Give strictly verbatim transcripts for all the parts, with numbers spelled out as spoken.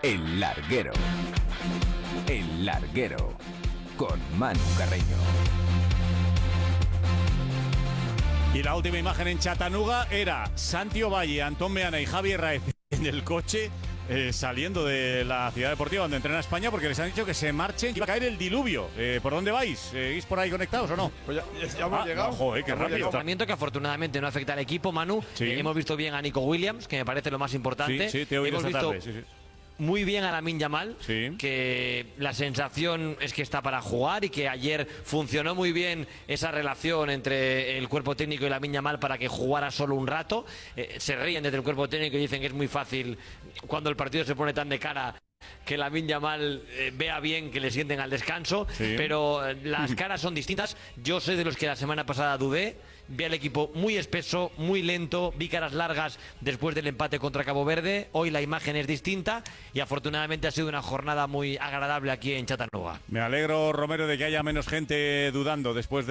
El Larguero. El Larguero. Con Manu Carreño. Y la última imagen en Chattanooga era Santi Ovalle, Antón Meana y Javier Raez en el coche eh, saliendo de la ciudad deportiva donde entrena España, porque les han dicho que se marchen, que iba a caer el diluvio. Eh, ¿Por dónde vais? ¿Seguís por ahí conectados o no? Pues ya, ya hemos ah, llegado. No, joder, qué rápido. Entrenamiento que afortunadamente no afecta al equipo, Manu. Sí. Eh, hemos visto bien a Nico Williams, que me parece lo más importante. Sí, sí, te he oído hemos esta visto tarde. Sí, sí. muy bien a Lamine Yamal, Sí. que la sensación es que está para jugar y que ayer funcionó muy bien esa relación entre el cuerpo técnico y Lamine Yamal para que jugara solo un rato. Eh, se ríen desde el cuerpo técnico y dicen que es muy fácil cuando el partido se pone tan de cara que Lamine Yamal eh, vea bien que le sienten al descanso, Sí. pero eh, las caras son distintas. Yo soy de los que la semana pasada dudé, vi al equipo muy espeso, muy lento, vi caras largas después del empate contra Cabo Verde. Hoy la imagen es distinta y afortunadamente ha sido una jornada muy agradable aquí en Chattanooga. Me alegro, Romero, de que haya menos gente dudando después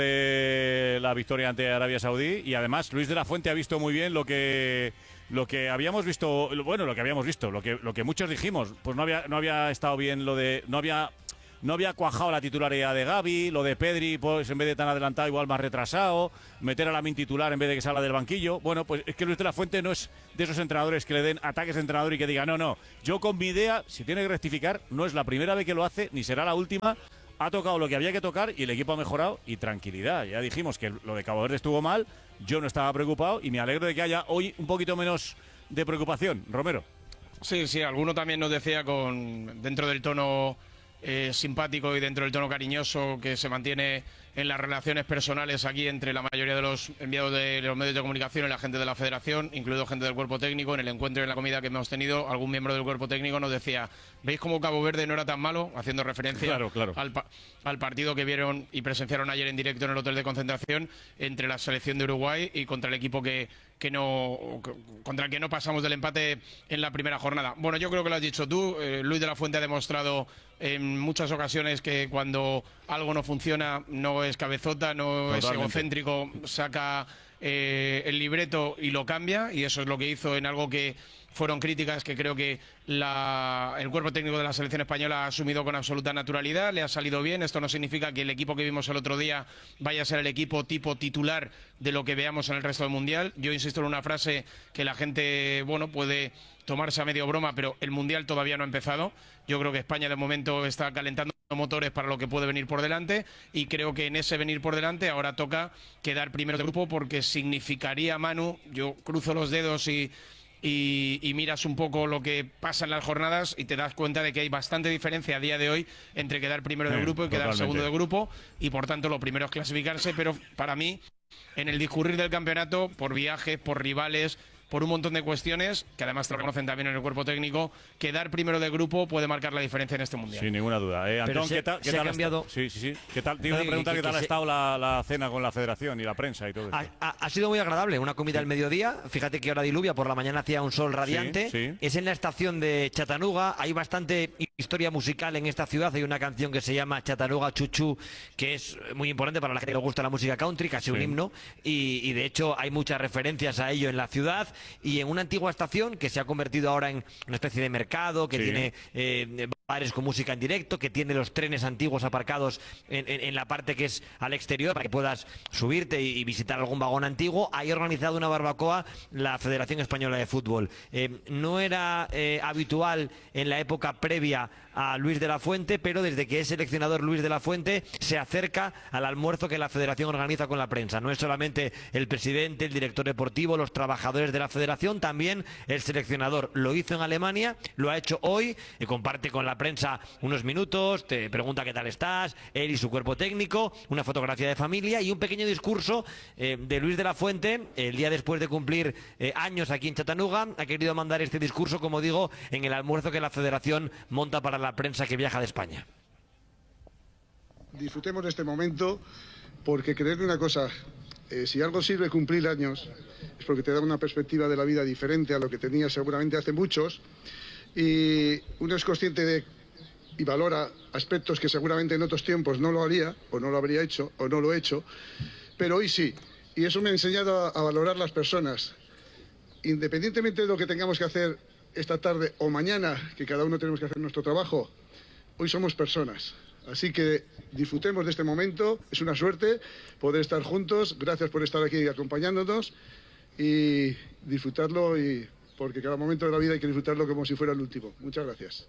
de la victoria ante Arabia Saudí, y además Luis de la Fuente ha visto muy bien lo que lo que habíamos visto, bueno, lo que habíamos visto, lo que lo que muchos dijimos, pues no había no había estado bien lo de no había No había cuajado la titularidad de Gavi, lo de Pedri, pues en vez de tan adelantado, igual más retrasado, meter a Lamine titular en vez de que salga del banquillo. Bueno, pues es que Luis de la Fuente no es de esos entrenadores que le den ataques de entrenador y que diga, no, no, yo con mi idea, si tiene que rectificar, no es la primera vez que lo hace, ni será la última. Ha tocado lo que había que tocar y el equipo ha mejorado, y tranquilidad. Ya dijimos que lo de Cabo Verde estuvo mal, yo no estaba preocupado y me alegro de que haya hoy un poquito menos de preocupación. Romero. Sí, sí, alguno también nos decía con dentro del tono eh, simpático y dentro del tono cariñoso que se mantiene en las relaciones personales aquí entre la mayoría de los enviados de los medios de comunicación y la gente de la federación, incluido gente del cuerpo técnico. En el encuentro y en la comida que hemos tenido, algún miembro del cuerpo técnico nos decía, ¿veis cómo Cabo Verde no era tan malo? Haciendo referencia claro, claro. Al, pa al partido que vieron y presenciaron ayer en directo en el hotel de concentración entre la selección de Uruguay y contra el equipo que, que no contra el que no pasamos del empate en la primera jornada. Bueno, yo creo que lo has dicho tú. eh, Luis de la Fuente ha demostrado en muchas ocasiones que cuando algo no funciona no es cabezota, no Totalmente. es egocéntrico, saca eh, el libreto y lo cambia, y eso es lo que hizo en algo que fueron críticas que creo que la, el cuerpo técnico de la selección española ha asumido con absoluta naturalidad. Le ha salido bien. Esto no significa que el equipo que vimos el otro día vaya a ser el equipo tipo titular de lo que veamos en el resto del Mundial. Yo insisto en una frase que la gente, bueno, puede tomarse a medio broma, pero el Mundial todavía no ha empezado. Yo creo que España de momento está calentando motores para lo que puede venir por delante, y creo que en ese venir por delante ahora toca quedar primero de grupo, porque significaría, Manu, yo cruzo los dedos y Y, y miras un poco lo que pasa en las jornadas y te das cuenta de que hay bastante diferencia a día de hoy entre quedar primero de sí, grupo y quedar totalmente. segundo de grupo, y por tanto lo primero es clasificarse. Pero para mí, en el discurrir del campeonato, por viajes, por rivales, por un montón de cuestiones, que además te lo reconocen también en el cuerpo técnico, quedar primero de grupo puede marcar la diferencia en este Mundial. Sin ninguna duda. Eh, Antón, se, ¿qué tal, qué se tal ha cambiado... Sí, sí, sí. ¿Qué tal? Te iba a No, preguntar que, qué tal que ha se... estado la, la cena con la federación y la prensa y todo esto. Ha, ha, ha sido muy agradable, una comida al mediodía. Fíjate que ahora diluvia, por la mañana hacía un sol radiante. Sí, sí. Es en la estación de Chattanooga. Hay bastante historia musical en esta ciudad. Hay una canción que se llama Chattanooga Chuchu, que es muy importante para la gente que le gusta la música country, casi sí. un himno. Y, y de hecho hay muchas referencias a ello en la ciudad. Y en una antigua estación que se ha convertido ahora en una especie de mercado, que sí. tiene eh, bares con música en directo, que tiene los trenes antiguos aparcados en, en, en la parte que es al exterior para que puedas subirte y, y visitar algún vagón antiguo. Hay organizado una barbacoa la Federación Española de Fútbol. Eh, no era eh, habitual en la época previa a Luis de la Fuente, pero desde que es seleccionador Luis de la Fuente se acerca al almuerzo que la Federación organiza con la prensa. No es solamente el presidente, el director deportivo, los trabajadores de la Federación, también el seleccionador. Lo hizo en Alemania, lo ha hecho hoy, y comparte con la prensa unos minutos, te pregunta qué tal estás, él y su cuerpo técnico, una fotografía de familia y un pequeño discurso eh, de Luis de la Fuente. El día después de cumplir eh, años aquí en Chattanooga, ha querido mandar este discurso, como digo, en el almuerzo que la Federación monta para la prensa que viaja de España. Disfrutemos de este momento, porque creedme una cosa, eh, si algo sirve cumplir años, es porque te da una perspectiva de la vida diferente a lo que tenía seguramente hace muchos, y uno es consciente de y valora aspectos que seguramente en otros tiempos no lo haría, o no lo habría hecho, o no lo he hecho, pero hoy sí, y eso me ha enseñado a, a valorar las personas, independientemente de lo que tengamos que hacer esta tarde o mañana, que cada uno tenemos que hacer nuestro trabajo, hoy somos personas. Así que disfrutemos de este momento, es una suerte poder estar juntos, gracias por estar aquí acompañándonos y disfrutarlo, y porque cada momento de la vida hay que disfrutarlo como si fuera el último. Muchas gracias.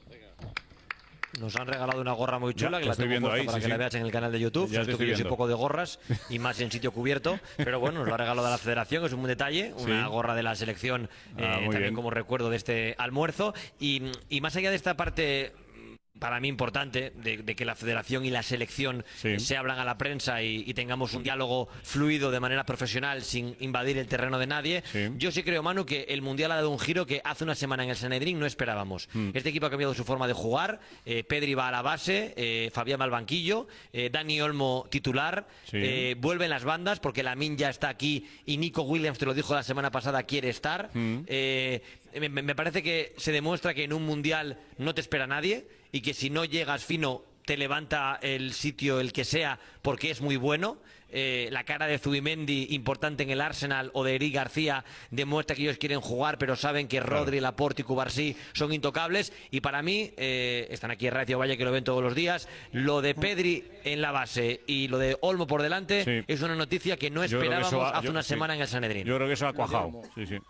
Nos han regalado una gorra muy chula, ya, que la estoy tengo viendo puesta ahí, para sí, que sí. la veas en el canal de YouTube. Ya Esto estoy que yo soy viendo. poco de gorras y más en sitio cubierto, pero bueno, nos lo ha regalado la Federación, es un buen detalle, una Sí. gorra de la selección, Ah, eh, muy también bien. como recuerdo de este almuerzo. Y, y más allá de esta parte para mí importante, de, de que la Federación y la selección Sí. eh, se hablan a la prensa y, y tengamos un diálogo fluido de manera profesional sin invadir el terreno de nadie. Sí. Yo sí creo, Manu, que el Mundial ha dado un giro que hace una semana en el Sanedrín no esperábamos. Mm. Este equipo ha cambiado su forma de jugar, eh, Pedri va a la base, eh, Fabián va al banquillo, eh, Dani Olmo titular, Sí. eh, vuelven las bandas porque Lamine ya está aquí y Nico Williams, te lo dijo la semana pasada, quiere estar. Mm. Eh, me, me parece que se demuestra que en un Mundial no te espera nadie y que si no llegas fino te levanta el sitio el que sea porque es muy bueno. Eh, la cara de Zubimendi, importante en el Arsenal, o de Eric García, demuestra que ellos quieren jugar, pero saben que Rodri, Laporte y Cubarsí son intocables. Y para mí, eh, están aquí Racio Valle, que lo ven todos los días, lo de Pedri en la base y lo de Olmo por delante Sí. es una noticia que no Yo creo que esperábamos eso ha- hace yo- una sí. semana en el Sanedrín. Yo creo que eso ha cuajado. Sí, sí.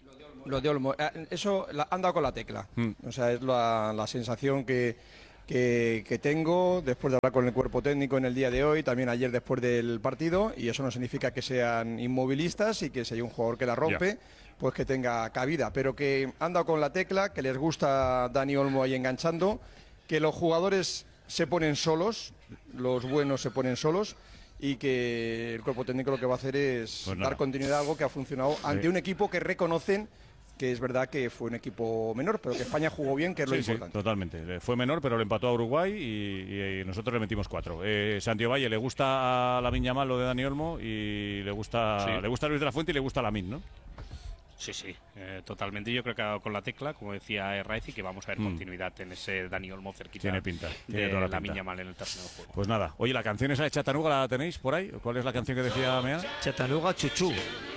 Lo de Olmo, eh, eso la, han dado con la tecla. Mm. O sea, es la, la sensación que, que, que tengo después de hablar con el cuerpo técnico en el día de hoy, también ayer después del partido, y eso no significa que sean inmovilistas y que si hay un jugador que la rompe, pues que tenga cabida, pero que han dado con la tecla, que les gusta Dani Olmo ahí enganchando, que los jugadores se ponen solos, los buenos se ponen solos, y que el cuerpo técnico lo que va a hacer es Pues nada. dar continuidad a algo que ha funcionado ante Sí. un equipo que reconocen que es verdad que fue un equipo menor, pero que España jugó bien, que es lo Sí, sí, importante. totalmente. Eh, Fue menor, pero lo empató a Uruguay y, y nosotros le metimos cuatro. Eh, Santiago Valle le gusta a Lamine Yamal lo de Dani Olmo y le gusta, Sí. le gusta a Luis de la Fuente y le gusta a Lamine, ¿no? Sí, sí, eh, totalmente. Yo creo que ha dado con la tecla, como decía Raiz, y que vamos a ver Mm. continuidad en ese Dani Olmo cerquita. Tiene pinta, tiene de toda la la pinta. Miña Mal en el terreno de juego. Pues nada. Oye, la canción esa de Chattanooga, ¿la tenéis por ahí? ¿Cuál es la canción que decía Mea? Chattanooga Chuchu.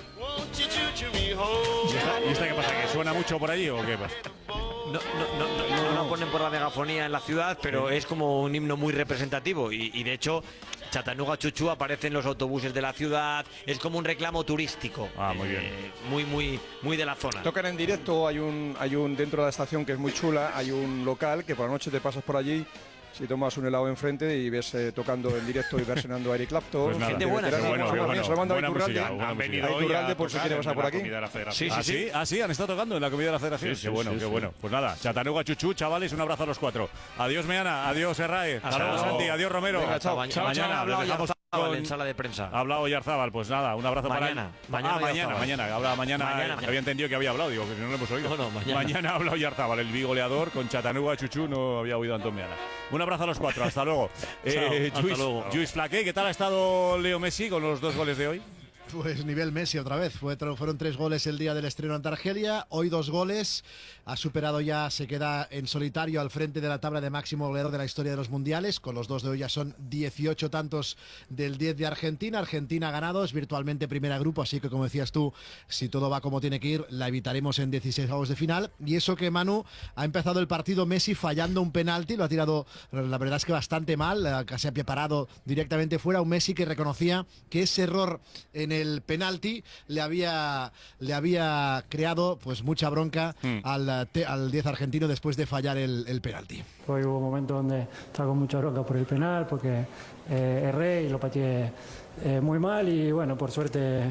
¿Y esta, y esta qué pasa? ¿Que suena mucho por allí o qué pasa? No, no, no, no, no lo ponen por la megafonía en la ciudad, pero es como un himno muy representativo y, y de hecho Chattanooga Chuchu aparece en los autobuses de la ciudad, es como un reclamo turístico. Ah, muy bien. Muy, muy, muy de la zona. Tocan en directo, hay un, hay un dentro de la estación que es muy chula, hay un local que por la noche te pasas por allí, si tomas un helado enfrente y ves eh, tocando en directo y versionando a Eric Clapton. Pues nada. Gente buena, Veteranos, qué bueno, vamos qué a bueno. Se lo mando a Buena Iturralde. música, buena Han música. venido Hay hoy Iturralde a por si tocar quiere pasar en por la aquí. comida de la Federación. Sí, sí, ¿Ah, sí? ¿Ah, sí? ¿Han estado tocando en la comida de la Federación? Sí, qué sí, bueno, sí, qué sí. bueno. Pues nada, Chattanooga Chuchu, chavales, un abrazo a los cuatro. Adiós, Meana, adiós, Herrae. Hasta Hasta luego, luego. Santi, adiós, Romero. Venga, Hasta chao. ma- Chao, mañana chao. hablado Les dejamos Yarzábal con- en sala de prensa. Ha hablado Yarzábal, pues nada, un abrazo para él. Mañana, mañana ah, mañana, Yarzábal. mañana, habla mañana. Mañana. Había entendido que había hablado, digo, que no lo hemos oído. No, no, mañana. ha hablado Yarzábal, el bigoleador con Chattanooga Chuchu, no había oído a Antón Meana. Un abrazo a los cuatro, hasta luego. eh, hasta Lluís, luego. Lluís Flaqué, ¿qué tal ha estado Leo Messi con los dos goles de hoy? Pues nivel Messi otra vez. Fue, fueron tres goles el día del estreno ante Argelia. Hoy dos goles. Ha superado ya, se queda en solitario al frente de la tabla de máximo goleador de la historia de los mundiales. Con los dos de hoy ya son dieciocho tantos del diez de Argentina. Argentina ha ganado, es virtualmente primera grupo. Así que, como decías tú, si todo va como tiene que ir, la evitaremos en dieciséis avos de final. Y eso que Manu ha empezado el partido Messi fallando un penalti. Lo ha tirado, la verdad es que bastante mal. Casi ha preparado directamente fuera. Un Messi que reconocía que ese error en el el penalti le había le había creado pues mucha bronca Mm. al, te- al diez argentino después de fallar el, el penalti. Hoy hubo momentos donde estaba con mucha bronca por el penal, porque eh, erré y lo pateé eh, muy mal y bueno, por suerte,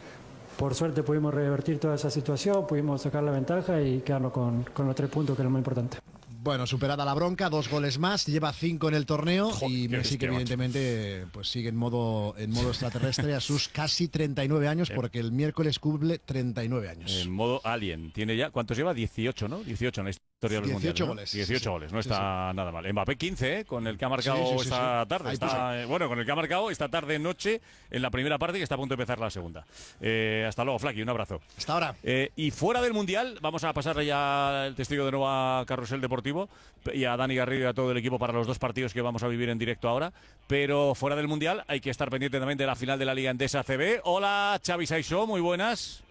por suerte pudimos revertir toda esa situación, pudimos sacar la ventaja y quedarnos con, con los tres puntos, que es lo más importante. Bueno, superada la bronca, dos goles más, lleva cinco en el torneo. Joder, y qué Messi bestia, que evidentemente pues sigue en modo en modo extraterrestre a sus casi treinta y nueve años, porque el miércoles cumple treinta y nueve años. En modo alien. Tiene ya, ¿cuántos lleva? dieciocho, ¿no? dieciocho en la historia de los dieciocho mundiales, ¿no? goles. dieciocho Sí, sí. goles, no Sí, está nada mal. Mbappé quince, ¿eh? Con el que ha marcado Sí, sí, sí, esta sí. tarde. Ahí Está, eh, bueno, con el que ha marcado esta tarde noche en la primera parte, que está a punto de empezar la segunda. Eh, hasta luego, Flaki, un abrazo. Hasta ahora. Eh, y fuera del Mundial, vamos a pasarle ya el testigo de nuevo a Carrusel Deportivo y a Dani Garrido y a todo el equipo para los dos partidos que vamos a vivir en directo ahora. Pero fuera del Mundial hay que estar pendiente también de la final de la Liga Endesa A C B. Hola, Xavi Saisó, muy buenas.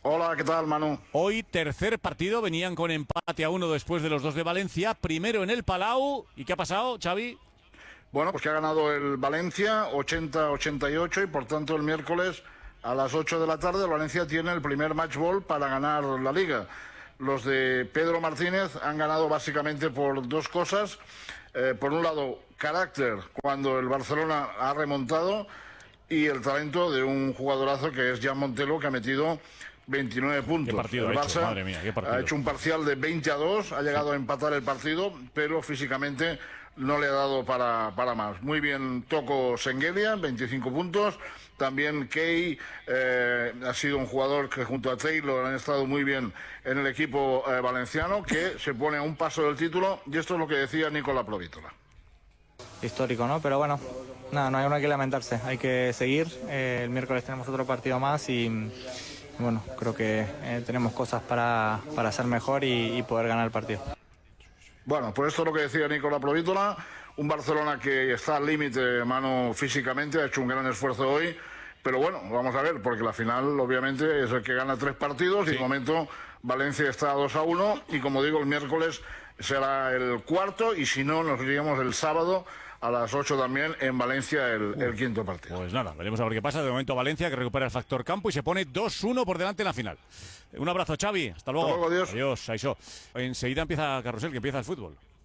Hola, ¿qué tal, Manu? Hoy tercer partido, venían con empate a uno después de los dos de Valencia, primero en el Palau. ¿Y qué ha pasado, Xavi? Bueno, pues que ha ganado el Valencia ochenta a ochenta y ocho y por tanto el miércoles a las ocho de la tarde el Valencia tiene el primer match ball para ganar la Liga. Los de Pedro Martínez han ganado básicamente por dos cosas. Eh, por un lado, carácter cuando el Barcelona ha remontado y el talento de un jugadorazo que es Jan Montelo, que ha metido veintinueve puntos. ¿Qué partido el ha Barça hecho? Madre mía, qué partido. Ha hecho un parcial de veinte a dos, ha llegado sí. a empatar el partido, pero físicamente no le ha dado para, para más. Muy bien Toko Sengelia, veinticinco puntos. También Key eh, ha sido un jugador que junto a Taylor han estado muy bien en el equipo eh, valenciano, que se pone a un paso del título, y esto es lo que decía Nicola Provítola. Histórico, ¿no? Pero bueno, nada, no hay uno que lamentarse, hay que seguir. Eh, el miércoles tenemos otro partido más y bueno, creo que eh, tenemos cosas para, para ser mejor y, y poder ganar el partido. Bueno, pues esto es lo que decía Nicola Provítola, un Barcelona que está al límite, mano, físicamente, ha hecho un gran esfuerzo hoy, pero bueno, vamos a ver, porque la final obviamente es el que gana tres partidos sí. y de momento Valencia está a dos a uno y como digo, el miércoles será el cuarto y si no, nos iríamos el sábado a las ocho también en Valencia el, el quinto partido. Pues nada, veremos a ver qué pasa. De momento Valencia que recupera el factor campo y se pone dos uno por delante en la final. Un abrazo, Xavi. Hasta luego. Hasta luego, adiós. Adiós, Aisó. Enseguida empieza Carrusel, que empieza el fútbol.